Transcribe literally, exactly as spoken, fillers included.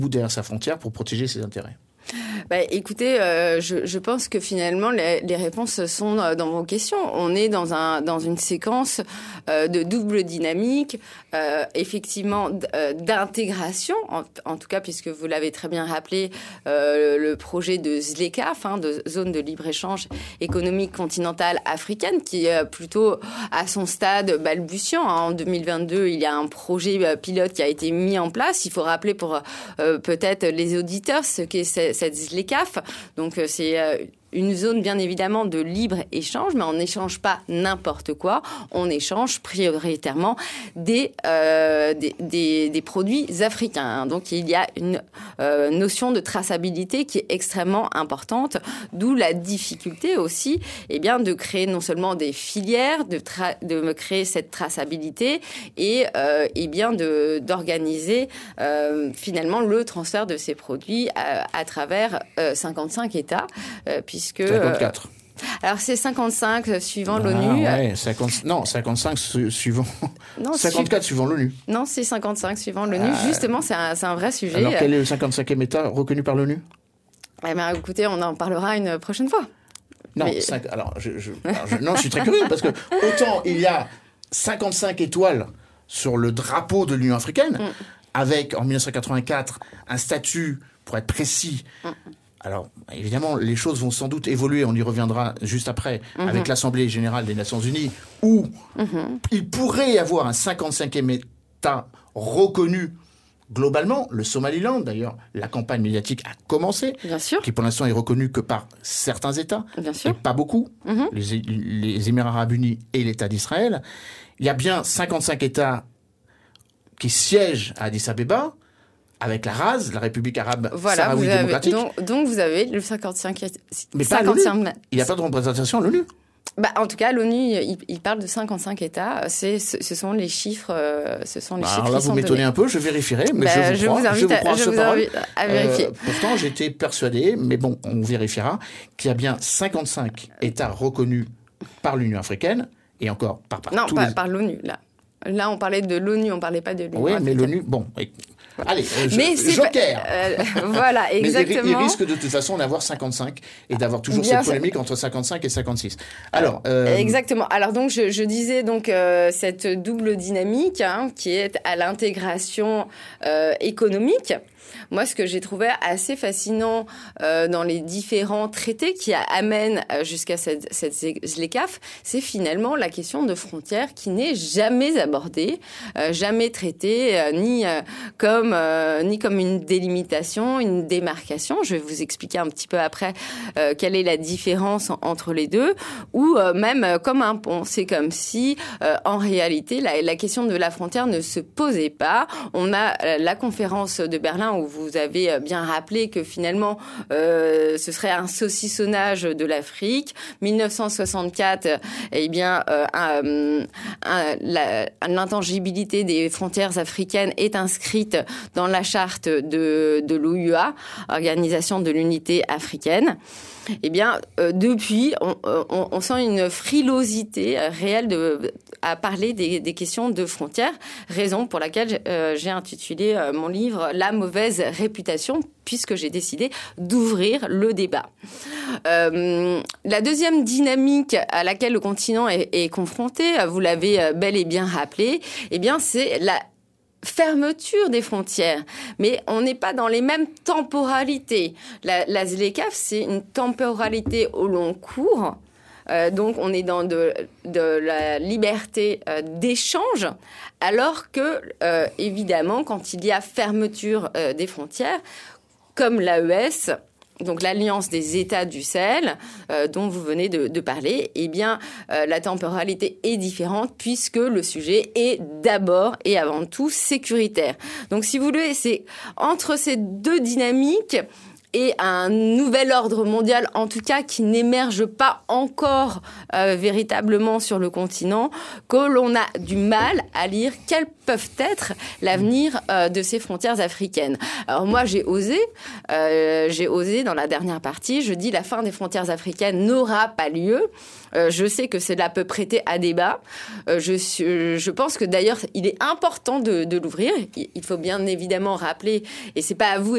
bout derrière sa frontière pour protéger ses intérêts? Bah, écoutez, euh, je, je pense que finalement les, les réponses sont dans vos questions. On est dans un dans une séquence euh, de double dynamique, euh, effectivement d- euh, d'intégration, en, en tout cas puisque vous l'avez très bien rappelé, euh, le projet de ZLECAf, hein, de zone de libre-échange économique continentale africaine, qui est plutôt à son stade balbutiant. Hein. En deux mille vingt-deux, il y a un projet pilote qui a été mis en place. Il faut rappeler pour euh, peut-être les auditeurs ce qu'est cette ZLECAf. Donc c'est euh, une zone bien évidemment de libre-échange, mais on n'échange pas n'importe quoi. On échange prioritairement des, euh, des, des, des produits africains. Hein. Donc il y a une euh, notion de traçabilité qui est extrêmement importante, d'où la difficulté aussi eh bien, de créer non seulement des filières, de, tra- de créer cette traçabilité et euh, eh bien de, d'organiser euh, finalement le transfert de ces produits à, à travers euh, cinquante-cinq États, euh, puisque... cinquante-quatre. Euh, alors c'est cinquante-cinq euh, suivant Ah, l'ONU. Ouais, cinquante, non, cinquante-cinq su- suivant... Non, cinquante-quatre su... suivant l'ONU. Non, c'est cinquante-cinq suivant l'ONU. Ah. Justement, c'est un, c'est un vrai sujet. Alors quel est le cinquante-cinquième État reconnu par l'ONU? Eh bien, écoutez, on en parlera une prochaine fois. Non, Mais... cinq, alors, je, je, alors je, non, je suis très curieux parce que autant il y a cinquante-cinq étoiles sur le drapeau de l'Union africaine, mm. avec en dix-neuf cent quatre-vingt-quatre un statut, pour être précis. Mm. Alors, évidemment, les choses vont sans doute évoluer, on y reviendra juste après, mm-hmm. avec l'Assemblée générale des Nations unies, où mm-hmm. il pourrait y avoir un cinquante-cinquième État reconnu globalement. Le Somaliland, d'ailleurs, la campagne médiatique a commencé, bien sûr. Qui pour l'instant est reconnue que par certains États, bien sûr. et pas beaucoup, mm-hmm. les, les Émirats arabes unis et l'État d'Israël. Il y a bien cinquante-cinq États qui siègent à Addis Abeba, avec la R A S, la République arabe voilà, sahraoui avez, démocratique. Donc, donc vous avez le cinquante-cinq... Mais pas cinquante-cinq... Il n'y a pas de représentation à l'ONU. Bah, en tout cas, l'ONU, il, il parle de cinquantacinq États. C'est, ce, ce sont les chiffres. Euh, ce sont les bah, chiffres alors là, qui vous sont m'étonnez donnés. un peu. Je vérifierai, mais bah, je vous crois. Je vous invite, je vous crois à, je vous invite à vérifier. Euh, pourtant, j'étais persuadé, mais bon, on vérifiera, qu'il y a bien cinquante-cinq États reconnus par l'Union africaine et encore par par non, tous pas les... par l'ONU. Là, là, on parlait de l'ONU, on parlait pas de l'Union oui, africaine. mais l'ONU, bon. Et... Allez, euh, je, mais joker. Euh, voilà, exactement. Mais il, il risque de toute façon d'avoir cinquante-cinq et d'avoir toujours Bien cette polémique entre cinquante-cinq et cinquante-six. Alors, euh... exactement. Alors donc je, je disais donc euh, cette double dynamique hein, qui est à l'intégration euh, économique. Moi, ce que j'ai trouvé assez fascinant euh, dans les différents traités qui amènent euh, jusqu'à cette, cette ZLECAf, c'est finalement la question de frontières qui n'est jamais abordée, euh, jamais traitée, euh, ni euh, comme euh, ni comme une délimitation, une démarcation. Je vais vous expliquer un petit peu après euh, quelle est la différence en, entre les deux, ou euh, même euh, comme un pont. C'est comme si, euh, en réalité, la, la question de la frontière ne se posait pas. On a euh, la conférence de Berlin où vous avez bien rappelé que finalement, euh, ce serait un saucissonnage de l'Afrique. dix-neuf cent soixante-quatre, eh bien, euh, un, un, la, l'intangibilité des frontières africaines est inscrite dans la charte de, de l'O U A, Organisation de l'Unité africaine. Eh bien, euh, depuis, on, on, on sent une frilosité réelle de, à parler des, des questions de frontières, raison pour laquelle euh, j'ai intitulé euh, mon livre « La mauvaise réputation », puisque j'ai décidé d'ouvrir le débat. Euh, la deuxième dynamique à laquelle le continent est, est confronté, vous l'avez bel et bien rappelé, eh bien, c'est la fermeture des frontières, mais on n'est pas dans les mêmes temporalités. La, la ZLECAf, c'est une temporalité au long cours, euh, donc on est dans de, de la liberté euh, d'échange, alors que, euh, évidemment, quand il y a fermeture euh, des frontières, comme l'A E S, donc l'Alliance des États du Sahel, euh, dont vous venez de, de parler, eh bien, euh, la temporalité est différente puisque le sujet est d'abord et avant tout sécuritaire. Donc, si vous voulez, c'est entre ces deux dynamiques et un nouvel ordre mondial, en tout cas, qui n'émerge pas encore euh, véritablement sur le continent, que l'on a du mal à lire quels peuvent être l'avenir euh, de ces frontières africaines. Alors moi, j'ai osé, euh, j'ai osé dans la dernière partie, je dis la fin des frontières africaines n'aura pas lieu. Euh, je sais que cela peut prêter à débat. Euh, je, je pense que d'ailleurs, il est important de, de l'ouvrir. Il faut bien évidemment rappeler, et c'est pas à vous